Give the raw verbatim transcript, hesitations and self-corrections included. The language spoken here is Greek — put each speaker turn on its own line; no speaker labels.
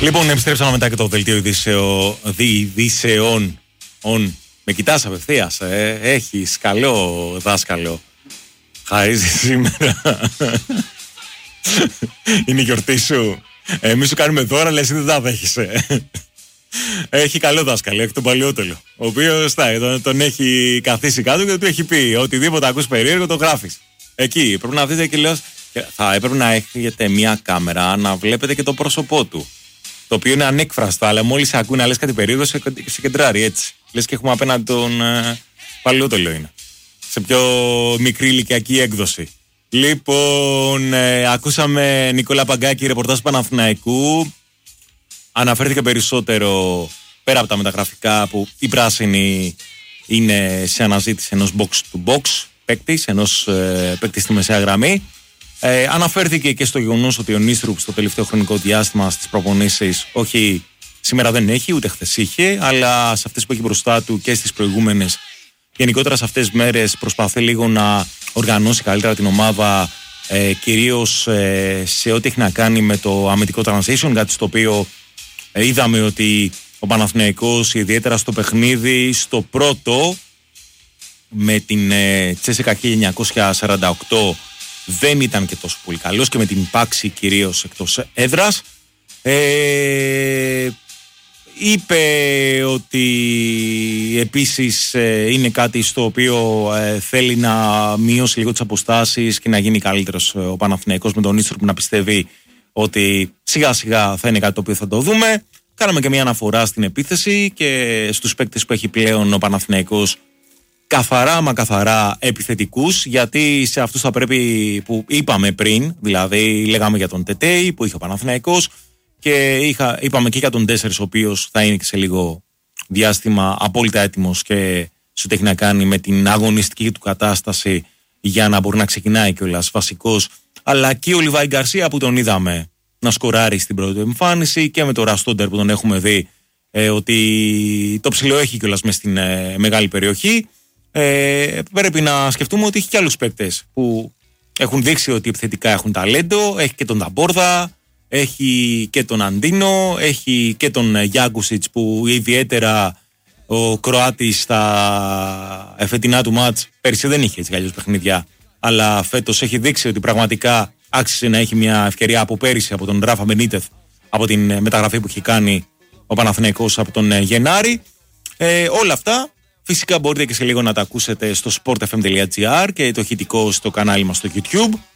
Λοιπόν, επιστρέψαμε μετά και το δελτίο ειδήσεων. On. Με κοιτάς απευθείας, ε. Έχεις καλό δάσκαλο. Χαρίζει σήμερα. Είναι η γιορτή σου. Εμείς σου κάνουμε δώρα, αλλά εσύ δεν τα δέχεσαι. Έχει καλό δάσκαλο, έχει τον Παλαιότελο. Ο οποίος τον, τον έχει καθίσει κάτω και του έχει πει: οτιδήποτε ακούς περίεργο το γράφεις. Εκεί πρέπει να δείτε και λέω: θα έπρεπε να έχετε μια κάμερα να βλέπετε και το πρόσωπό του. Το οποίο είναι ανέκφραστο, αλλά μόλις ακούν να λες κάτι περίεργο, σε, σε κεντράρει έτσι. Λες και έχουμε απέναντι τον ε, Παλαιότελο είναι. Σε πιο μικρή ηλικιακή έκδοση. Λοιπόν, ε, ακούσαμε Νικόλα Παγκάκη, ρεπορτάζ Παναθηναϊκού. Αναφέρθηκε περισσότερο πέρα από τα μεταγραφικά που η πράσινη είναι σε αναζήτηση ενός box to box παίκτης, ενός ε, παίκτη στη μεσαία γραμμή. Ε, αναφέρθηκε και στο γεγονός ότι ο Νίστρουπ στο τελευταίο χρονικό διάστημα στις προπονήσεις, όχι σήμερα δεν έχει, ούτε χθες είχε, αλλά σε αυτές που έχει μπροστά του και στις προηγούμενες, γενικότερα σε αυτές τις μέρες προσπαθεί λίγο να οργανώσει καλύτερα την ομάδα, ε, κυρίως ε, σε ό,τι έχει να κάνει με το αμυντικό transition, κάτι στο οποίο ε, είδαμε ότι ο Παναθηναϊκός, ιδιαίτερα στο παιχνίδι, στο πρώτο με την ε, Τσέσεκα χίλια εννιακόσια σαράντα οκτώ, δεν ήταν και τόσο πολύ καλός, και με την Πάξη κυρίως εκτός έδρας. Ε, είπε ότι επίσης ε, είναι κάτι στο οποίο ε, θέλει να μειώσει λίγο τις αποστάσεις και να γίνει καλύτερος ο Παναθηναϊκός, με τον Νίστρο που να πιστεύει ότι σιγά σιγά θα είναι κάτι το οποίο θα το δούμε. Κάναμε και μια αναφορά στην επίθεση και στους παίκτες που έχει πλέον ο Παναθηναϊκός, καθαρά μα καθαρά επιθετικούς, γιατί σε αυτούς θα πρέπει, που είπαμε πριν, δηλαδή λέγαμε για τον Τετέι που είχε ο Παναθηναϊκός και είχα, είπαμε και για τον Τέσσερις, ο οποίος θα είναι και σε λίγο διάστημα απόλυτα έτοιμος και σε ό,τι έχει να κάνει με την αγωνιστική του κατάσταση για να μπορεί να ξεκινάει κιόλας βασικός, αλλά και ο Λιβάη Γκαρσία που τον είδαμε να σκοράρει στην πρώτη εμφάνιση, και με τον Ραστόντερ που τον έχουμε δει ε, ότι το ψηλό έχει κιόλας μες στην ε, μεγάλη περιοχή. Ε, πρέπει να σκεφτούμε ότι έχει και άλλους παίκτες που έχουν δείξει ότι επιθετικά έχουν ταλέντο. Έχει και τον Ταμπόρδα, έχει και τον Αντίνο, έχει και τον Γιάκουσιτς, που ιδιαίτερα ο Κροάτης στα εφετινά του μάτς πέρσι δεν είχε έτσι αλλιώς παιχνίδια, αλλά φέτος έχει δείξει ότι πραγματικά άξιζε να έχει μια ευκαιρία από πέρυσι από τον Ράφα Μπενίτεθ, από την μεταγραφή που έχει κάνει ο Παναθηναϊκός από τον Γενάρη. Ε, όλα αυτά φυσικά μπορείτε και σε λίγο να τα ακούσετε στο sportfm.gr και το ηχητικό στο κανάλι μας στο YouTube.